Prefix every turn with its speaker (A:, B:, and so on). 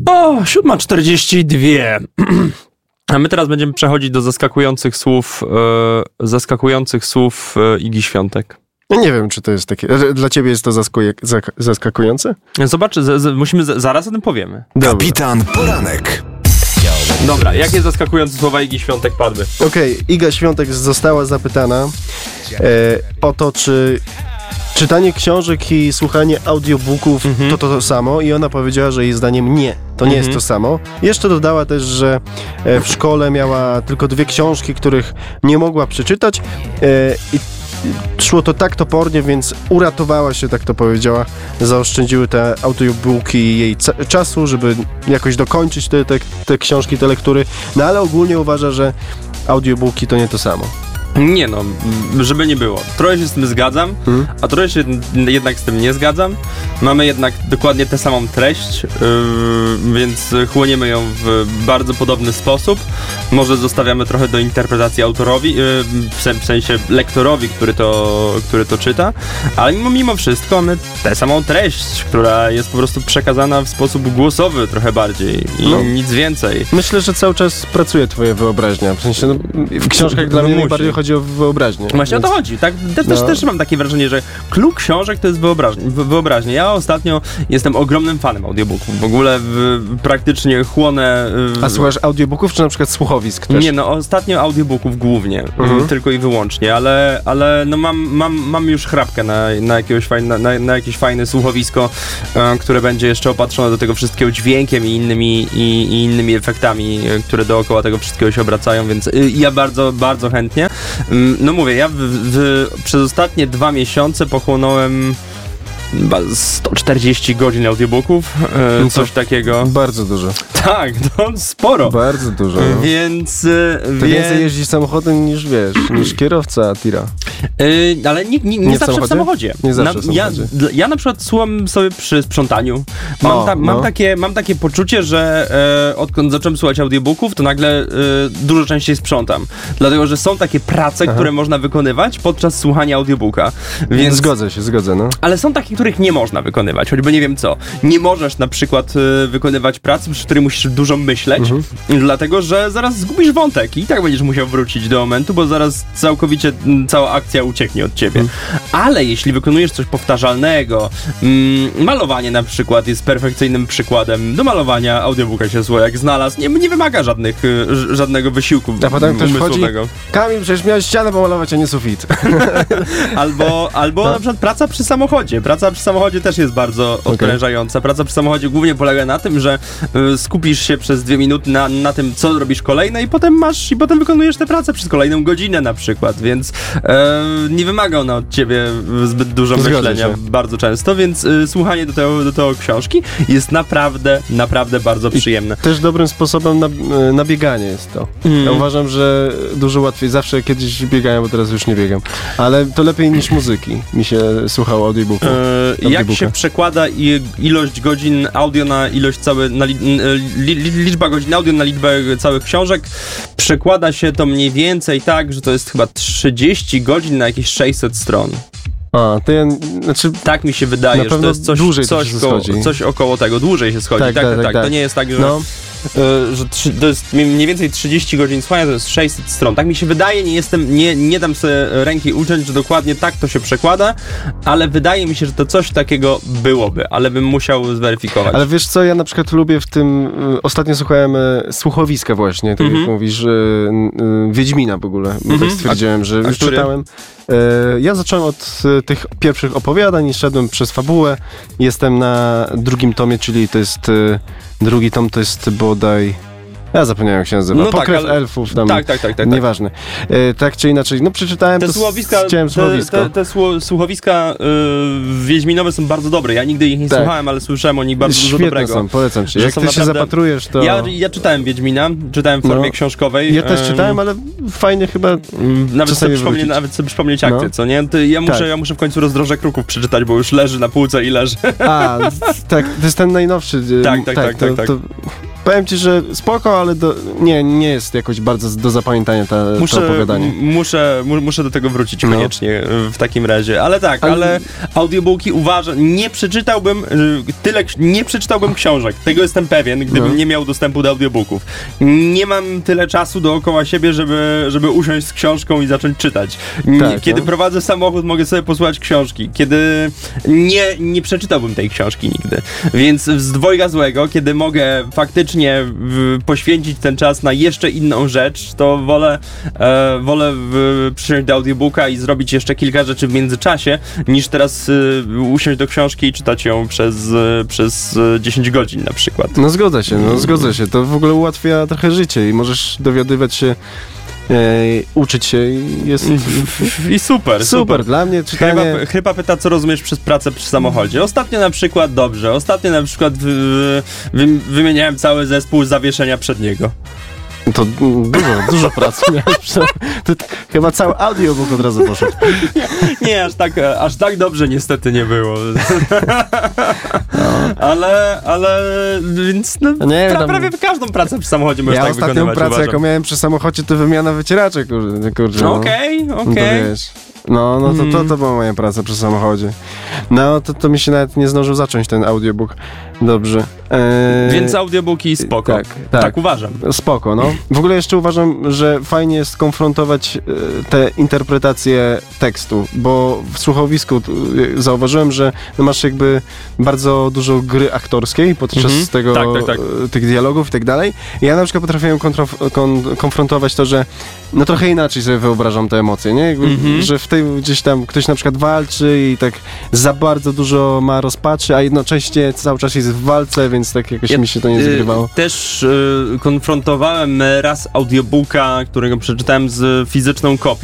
A: O, 7:42. A my teraz będziemy przechodzić do zaskakujących słów Igi Świątek.
B: Ja nie wiem, czy to jest takie... Dla ciebie jest to zaskakujące?
A: Zobacz, zaraz o tym powiemy.
C: Kapitan Poranek.
A: Dobra, jakie zaskakujące słowa Igi Świątek padły?
B: Okej, Iga Świątek została zapytana o to, czy czytanie książek i słuchanie audiobooków to samo, i ona powiedziała, że jej zdaniem nie, to nie jest to samo. Jeszcze dodała też, że w szkole miała tylko 2 książki, których nie mogła przeczytać i szło to tak topornie, więc uratowała się, tak to powiedziała. Zaoszczędziły te audiobooki jej czasu, żeby jakoś dokończyć te książki, te lektury. No ale ogólnie uważa, że audiobooki to nie to samo.
A: Nie no, żeby nie było. Trochę się z tym zgadzam, a trochę się jednak z tym nie zgadzam. Mamy jednak dokładnie tę samą treść, więc chłoniemy ją w bardzo podobny sposób. Może zostawiamy trochę do interpretacji autorowi, w sensie lektorowi, który to czyta, ale mimo wszystko mamy tę samą treść, która jest po prostu przekazana w sposób głosowy trochę bardziej i nic więcej.
B: Myślę, że cały czas pracuje twoja wyobraźnia. W sensie, w książkach dla mnie najbardziej chodzi o wyobraźnię.
A: Właśnie o to chodzi, tak? Też mam takie wrażenie, że klucz książek to jest wyobraźnia. Ja ostatnio jestem ogromnym fanem audiobooków. W ogóle praktycznie chłonę...
B: A słuchasz audiobooków, czy na przykład słuchowisk też?
A: Nie, no ostatnio audiobooków głównie, tylko i wyłącznie, ale no mam już chrapkę na jakieś fajne słuchowisko, które będzie jeszcze opatrzone do tego wszystkiego dźwiękiem i innymi efektami, które dookoła tego wszystkiego się obracają, więc ja bardzo, bardzo chętnie. No mówię, ja przez ostatnie 2 miesiące pochłonąłem 140 godzin audiobooków, coś takiego.
B: Bardzo dużo.
A: Tak, no sporo.
B: Bardzo dużo. No.
A: Więc...
B: Ty więcej jeździsz samochodem niż kierowca tira.
A: Ale nie zawsze w samochodzie.
B: Nie zawsze w samochodzie.
A: Ja na przykład słucham sobie przy sprzątaniu. Mam takie poczucie, że odkąd zacząłem słuchać audiobooków, to nagle dużo częściej sprzątam. Dlatego, że są takie prace, które można wykonywać podczas słuchania audiobooka. Więc...
B: Zgodzę, no.
A: Ale są takie, których nie można wykonywać, choćby nie wiem co. Nie możesz na przykład wykonywać pracy, przy której musisz dużo myśleć, dlatego, że zaraz zgubisz wątek i tak będziesz musiał wrócić do momentu, bo zaraz całkowicie cała akcja ucieknie od ciebie. Ale jeśli wykonujesz coś powtarzalnego, malowanie na przykład jest perfekcyjnym przykładem. Do malowania audiobooka się jak znalazł, nie wymaga żadnego wysiłku
B: a potem ktoś
A: umysłowego.
B: Kamil, przecież miałeś ścianę pomalować, a nie sufit.
A: Albo na przykład praca przy samochodzie. Praca przy samochodzie też jest bardzo odprężająca. Praca przy samochodzie głównie polega na tym, że skupisz się przez 2 minuty na tym, co robisz kolejne i potem wykonujesz tę pracę przez kolejną godzinę na przykład, więc nie wymaga ona od ciebie zbyt dużo myślenia bardzo często, więc słuchanie do tego książki jest naprawdę bardzo przyjemne.
B: Też dobrym sposobem na bieganie jest to. Ja uważam, że dużo łatwiej. Zawsze kiedyś biegałem, bo teraz już nie biegam. Ale to lepiej niż muzyki mi się słuchało audiobooku.
A: Jak się przekłada ilość godzin audio na ilość liczba godzin audio na liczbę całych książek? Przekłada się to mniej więcej tak, że to jest chyba 30 godzin na jakieś 600 stron.
B: Tak
A: mi się wydaje, że to jest coś około tego. Dłużej się schodzi. Tak. To nie jest tak, że... No. Że to jest mniej więcej 30 godzin słuchania, to jest 600 stron. Tak mi się wydaje, nie dam sobie ręki uciąć, że dokładnie tak to się przekłada, ale wydaje mi się, że to coś takiego byłoby, ale bym musiał zweryfikować.
B: Ale wiesz co, ja na przykład lubię w tym, ostatnio słuchałem słuchowiska właśnie, tak jak mówisz, Wiedźmina w ogóle, bo tak stwierdziłem, że już czytałem. Ja zacząłem od tych pierwszych opowiadań i szedłem przez fabułę. Jestem na 2. tomie, czyli to jest... Drugi tom to jest bodaj... Ja zapomniałem, jak się nazywa.
A: No
B: Pokrew elfów. Tam, tak. Nieważne. Tak czy inaczej. No przeczytałem chciałem słuchowisko.
A: Te słuchowiska wiedźminowe są bardzo dobre. Ja nigdy ich nie słuchałem, ale słyszałem o nich bardzo dużo dobrego.
B: Są, polecam ci. Jak ty się zapatrujesz, to...
A: Ja czytałem Wiedźmina, czytałem w formie książkowej.
B: Ja też czytałem, ale fajnie chyba
A: nawet sobie przypomnieć akcję, co nie? Ja muszę w końcu Rozdroże Kruków przeczytać, bo już leży na półce i leży.
B: Tak, to jest ten najnowszy.
A: Tak.
B: powiem ci, że spoko, ale nie jest jakoś bardzo do zapamiętania to opowiadanie.
A: Muszę do tego wrócić koniecznie w takim razie. Ale tak, ale audiobooki nie przeczytałbym książek. Tego jestem pewien, gdybym nie miał dostępu do audiobooków. Nie mam tyle czasu dookoła siebie, żeby usiąść z książką i zacząć czytać. Kiedy prowadzę samochód, mogę sobie posłuchać książki. Kiedy nie przeczytałbym tej książki nigdy. Więc z dwojga złego, kiedy mogę faktycznie poświęcić ten czas na jeszcze inną rzecz, to wolę przysiąść do audiobooka i zrobić jeszcze kilka rzeczy w międzyczasie, niż teraz usiąść do książki i czytać ją przez 10 godzin na przykład.
B: No zgodzę się. To w ogóle ułatwia trochę życie i możesz dowiadywać się, uczyć się i jest...
A: I super.
B: Dla mnie czytanie...
A: Chyba pyta, co rozumiesz przez pracę przy samochodzie. Ostatnio na przykład wymieniałem cały zespół zawieszenia przedniego.
B: To dużo pracy miałeś. To chyba cały audiobook od razu poszedł.
A: Nie, aż tak dobrze niestety nie było. Ale więc prawie każdą pracę przy samochodzie możesz tak wykonywać.
B: Ja ostatnią pracę, jaką miałem przy samochodzie, to wymiana wycieraczek, kurczę.
A: Okej.
B: To była moja praca przy samochodzie. To mi się nawet nie zdążył zacząć ten audiobook. Dobrze.
A: Więc audiobooki spoko. Tak uważam.
B: Spoko, no. W ogóle jeszcze uważam, że fajnie jest konfrontować te interpretacje tekstu, bo w słuchowisku zauważyłem, że masz jakby bardzo dużo gry aktorskiej podczas tego, tych dialogów i tak dalej. Ja na przykład potrafiłem konfrontować to, że trochę inaczej sobie wyobrażam te emocje, nie? Jakby, że w tej gdzieś tam ktoś na przykład walczy i tak za bardzo dużo ma rozpaczy, a jednocześnie cały czas jest w walce, więc tak jakoś mi się to nie zgrywało.
A: Też konfrontowałem raz audiobooka, którego przeczytałem z fizyczną kopią.